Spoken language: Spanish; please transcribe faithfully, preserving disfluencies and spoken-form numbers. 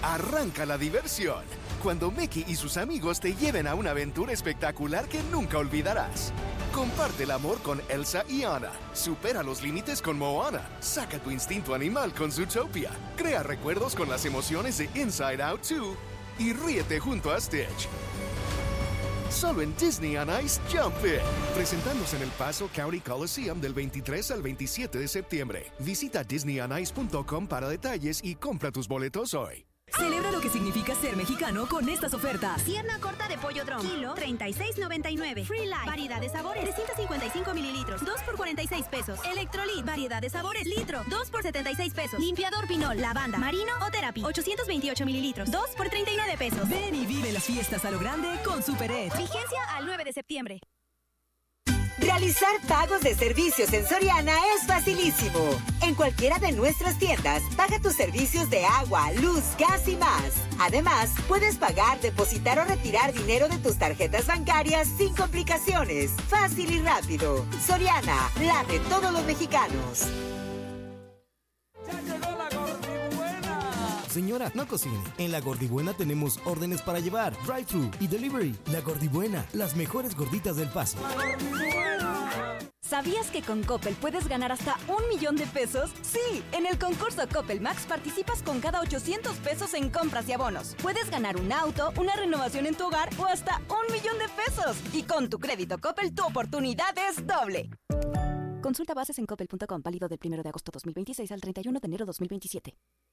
arranca la diversión. Cuando Mickey y sus amigos te lleven a una aventura espectacular que nunca olvidarás. Comparte el amor con Elsa y Anna. Supera los límites con Moana. Saca tu instinto animal con Zootopia. Crea recuerdos con las emociones de Inside Out dos. Y ríete junto a Stitch. Solo en Disney on Ice Jump It. Presentándose en El Paso County Coliseum del veintitrés al veintisiete de septiembre. Visita disney on ice punto com para detalles y compra tus boletos hoy. Celebra lo que significa ser mexicano con estas ofertas. Pierna corta de pollo drum, kilo, treinta y seis noventa y nueve. Free Life, variedad de sabores, trescientos cincuenta y cinco mililitros, dos por cuarenta y seis pesos. Electrolit, variedad de sabores, litro, dos por setenta y seis pesos. Limpiador Pinol, lavanda, marino o Therapy, ochocientos veintiocho mililitros, dos por treinta y nueve pesos. Ven y vive las fiestas a lo grande con Super Ed. Vigencia al nueve de septiembre. Realizar pagos de servicios en Soriana es facilísimo. En cualquiera de nuestras tiendas, paga tus servicios de agua, luz, gas y más. Además, puedes pagar, depositar o retirar dinero de tus tarjetas bancarias sin complicaciones. Fácil y rápido. Soriana, la de todos los mexicanos. ¡Ya llegó la Gordibuena! Señora, no cocine. En La Gordibuena tenemos órdenes para llevar, drive-thru y delivery. La Gordibuena, las mejores gorditas del Paso. ¡La Gordibuena! ¿Sabías que con Coppel puedes ganar hasta un millón de pesos? Sí, en el concurso Coppel Max participas con cada ochocientos pesos en compras y abonos. Puedes ganar un auto, una renovación en tu hogar o hasta un millón de pesos. Y con tu crédito Coppel, tu oportunidad es doble. Consulta bases en coppel punto com, válido del primero de agosto dos mil veintiséis al treinta y uno de enero dos mil veintisiete.